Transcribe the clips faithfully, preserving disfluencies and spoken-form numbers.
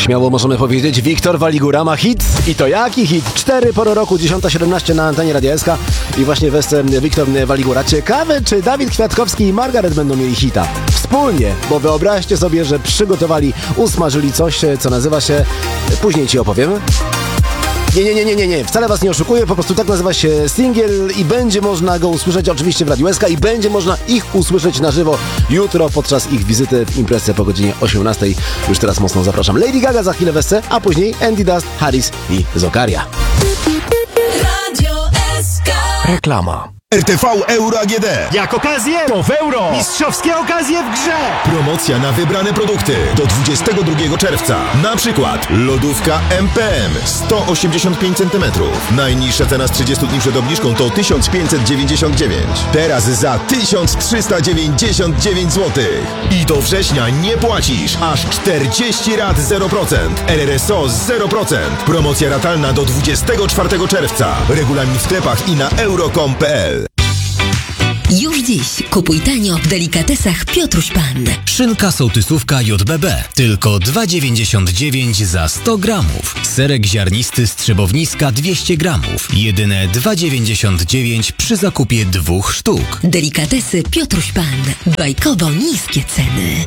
Śmiało możemy powiedzieć, Wiktor Waligura ma hit. I to jaki hit? Cztery pory roku, dziesiąta siedemnaście na antenie Radia S K. I właśnie wesce Wiktor Waligura. Ciekawe, czy Dawid Kwiatkowski i Margaret będą mieli hita wspólnie, bo wyobraźcie sobie, że przygotowali, usmażyli coś, co nazywa się... Później ci opowiem. Nie, nie, nie, nie, nie, nie, wcale was nie oszukuję, po prostu tak nazywa się singiel i będzie można go usłyszeć oczywiście w Radiu S K i będzie można ich usłyszeć na żywo jutro podczas ich wizyty w imprezie po godzinie osiemnastej. Już teraz mocno zapraszam. Lady Gaga za chwilę wesce, a później Andy Dust, Harris i Zokaria. Radio S K. Reklama. R T V Euro A G D. Jak okazję, to w euro! Mistrzowskie okazje w grze! Promocja na wybrane produkty do dwudziestego drugiego czerwca. Na przykład lodówka M P M sto osiemdziesiąt pięć centymetrów. Najniższa cena z trzydziestu dni przed obniżką to tysiąc pięćset dziewięćdziesiąt dziewięć. Teraz za tysiąc trzysta dziewięćdziesiąt dziewięć złotych. I do września nie płacisz. Aż czterdzieści rat zero procent. R R S O zero procent. Promocja ratalna do dwudziestego czwartego czerwca. Regulamin w sklepach i na euro kropka com kropka p l. Już dziś kupuj tanio w delikatesach Piotruś Pan. Szynka sołtysówka J B B. Tylko dwa dziewięćdziesiąt dziewięć za sto gramów. Serek ziarnisty Strzebowniska dwieście gramów. Jedyne dwa dziewięćdziesiąt dziewięć przy zakupie dwóch sztuk. Delikatesy Piotruś Pan. Bajkowo niskie ceny.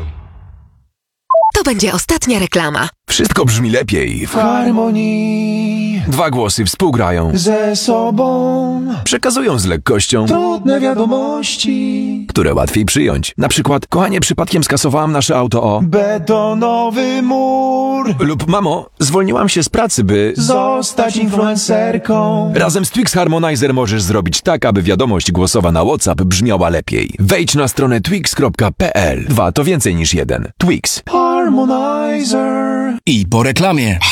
To będzie ostatnia reklama. Wszystko brzmi lepiej w Harmonii Dwa głosy współgrają, ze sobą przekazują z lekkością, trudne wiadomości. które łatwiej przyjąć. Na przykład, kochanie, przypadkiem skasowałam nasze auto o... Betonowy mur. Lub mamo, zwolniłam się z pracy, by... Zostać influencerką. Razem z Twix Harmonizer możesz zrobić tak, aby wiadomość głosowa na WhatsApp brzmiała lepiej. Wejdź na stronę twix kropka p l. Dwa to więcej niż jeden. Twix. Harmonizer. I po reklamie.